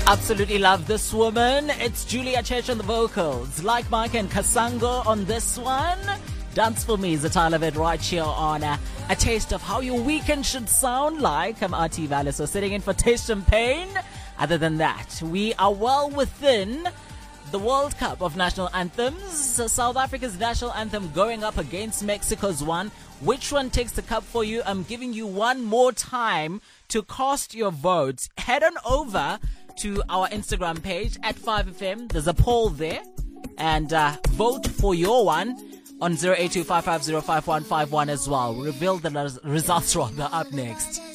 Absolutely love this woman. It's Julia Church on the vocals. Like Mike and Kasango on this one. Dance for Me is the title of it right here on a taste of how your weekend should sound like. I'm RT Valis, so sitting in for Taste and Pain. Other than that, we are well within the World Cup of national anthems. South Africa's national anthem going up against Mexico's one. Which one takes the cup for you? I'm giving you one more time to cast your votes. Head on over to our Instagram page at 5FM. There's a poll there. And vote for your one on 0825505151 as well. We'll reveal the results rather up next.